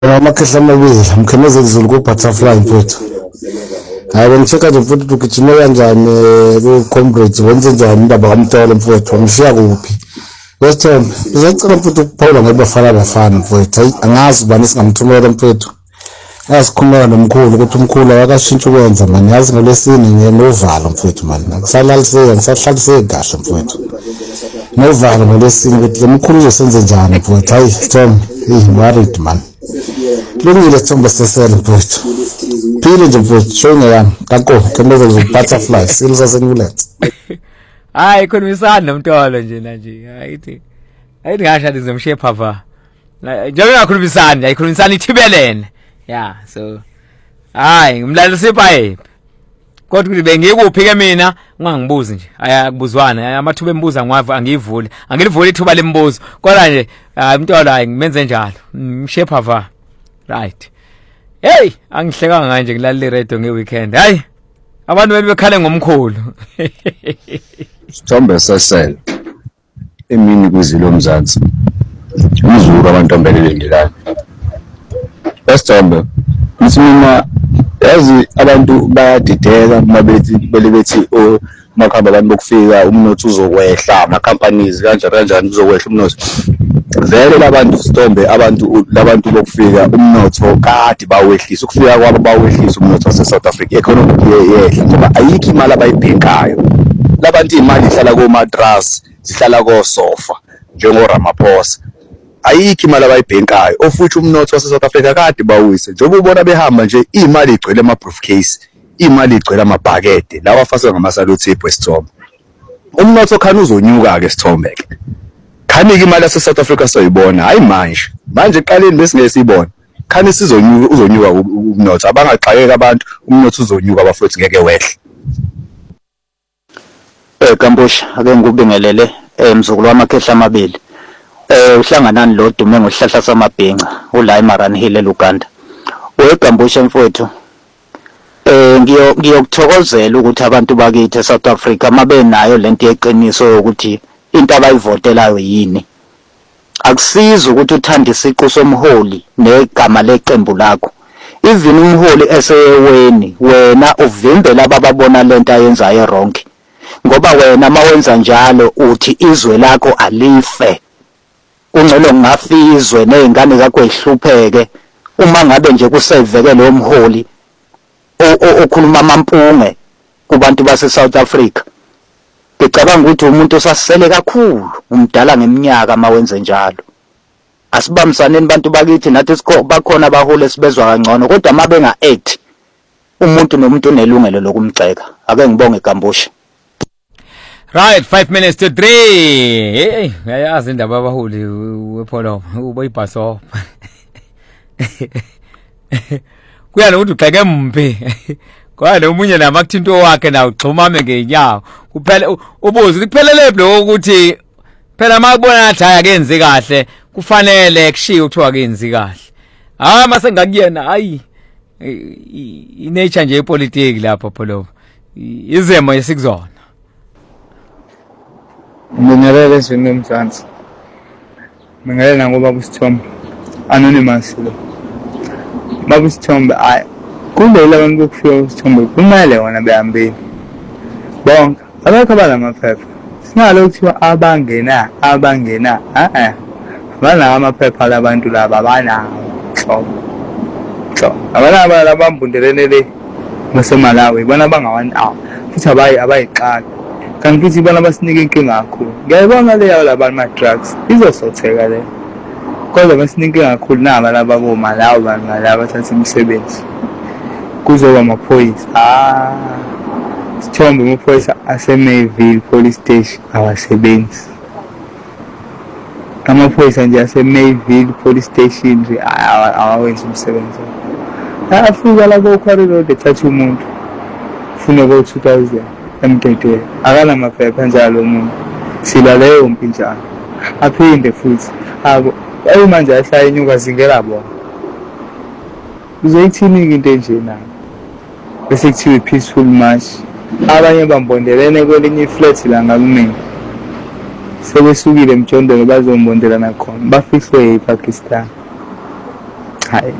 Amakhehla amabili amkhemeze kuzulu ku-butterfly mfowethu. Hayi bengicheka nje mfowethu ugijime kanjani ku-comrades wenze njani indaba kaMtolo mfowethu wamshiya kuphi? Wesithombe ngizocela mfowethu ukuphawula ngabafana mfowethu. Hayi angazi ubani singamthumela mfowethu. Yasikhuluma nomkhulu ukuthi umkhulu akashintsha ukwenza mani yazi ngolesine ngiyenovalo mfowethu mani. Ngisahlaliseke kahle mfowethu. Novalo ngolesine ukuthi umkhulu uzosenze njani mfowethu. Hayi Sithombe worried man. Lungile Sithombe sesele mfowethu. Phile nje mfowethu showing yami kako kemeze ku-butterfly silisa sengulethe. Hayi khulumisana noMtolo nje manje hayithi ngasho ngizomshiya phava njengoba ngakhulumisana ayikhulumisana ithibelene yeah so hayi ngimlalise phayi kodwa ukuthi bengikuphi ke mina ungangibuzi nje ayakubuzwana amathuba embuza ngiwava angivule angilivule ithuba lembuzo kodwa nje Mtolo hayi ngimenze njalo ngimshiya phava right hey angihleka kanje ngilalile radio ngeweekend hayi abantu bekhale ngomkhulu Sithombe sesele emini kuzilo Mzansi umzulu abantu ambelelengilana Sithombe mina yazi abantu bayadideka mabethi belebethi makhamba abantu bokufika umnotho uzokwehla ama companies kanjani uzokwehla umnotho vele labantu Sithombe labantu bokufika umnotho kade bawehlisa ukufika kwabo bawehlisa umnotho wase South Africa economic yehla ngoba ayikho imali abayibhekayo labantu imali ihlala ko mattress zihlala ko sofa njengo Ramaphosa ayikho imali abayibhekayo ofuthi umnotho wase South Africa kade bawise njengoba ubona behamba nje imali igcwele ama briefcase imali igcwele amabhakede lawa afaswe ngamasalutipho Sithombe umnotho khani uzonyuka ke Sithombe ke khani imali yase South Africa soyibona hayi manje eqaleni besingeyisibona khani uzonyuka umnotho abangaxakeka abantu umnotho uzonyuka abafowethu ngeke wehle Kamboshi ake ngikubingelele mzukulu wamakhehla amabili uhlanganani lo dume ngohlahla samabhinca ula eMarani Hill eLuganda weGamboshi mfowethu ngiyokuthokozela ukuthi abantu bakithi eSouth Africa mabe nayo lento yeqiniso ukuthi into abayivotelayo yini akusizi ukuthi uthanda isiqu somholi negama leqembu lakho even umholi eseweni wena uvimbela ababona lento ayenzayo wrong ngoba wena mawenza njalo uthi izwe lakho alife ungcelo ngafizwe nezingane zakho ezihlupheke uma ngabe nje kuseveke lo mholi okhuluma amampunge kubantu base South Africa ngicabanga ukuthi umuntu osasele kakhulu umdala ngeminyaka mawenze njalo asibamsaneni bantu bakithi nathi bakhona abaholi esibezwa kangcono kodwa mabenga act umuntu nomuntu unelungelo lokumgxeka ake ngibonge Gamboshi. Right 5 minutes to 3 hey yayazi indaba abaholi wepholo ubayibhaso kuya nokuthi uxeke mphi kwaye umunye namakuthinto wakhe na ugxumame ngenyawo kuphela ubuze kuphelele lo ukuthi phela makubona nathi akenzi kahle kufanele kushiye ukuthi akenzi kahle mase ngakuyena hayi inature nje yepolitiki lapha pholo izemo yesikuzona Ngiyalele sini Mzansi Ngiyalele ngoba kusithombe anonymous lo Babusithombe kulela abantu bokufika kusithombe kumele wona behambile bonke abakho balamaphepha sinalo kuthiwa abangena bana amaphepha labantu laba abanawo abana labambundelene le ngaseMalawi bona bangawani futhi abayiqala kanti futhi bona basinike inkinga kakhulu ngiyabona le yawo labantu ma drugs izosotheka le kodwa basinike kakhulu naba laba boMalawi bangalaba bathatha imisebenzi kuzoba amaphoyisa Sithombe amaphoyisa aseMayville police station awasebenzi amaphoyisa nje aseMayville police station nje awawenzi umsebenzi afika la ko corridor dethatha umuntu ufuna ko 2000 emthetho akala maphepha njalo umuntu sila leyo mpinjana aphinde futhi manje ahlaya inyuka zingela bona uzoyithini into enje na bese kuthiwa peaceful march abanye bambondelene kwelinye iflat la ngakumina sebesukile emjondolo bazombondelana khona bafiswe ePakistan hayi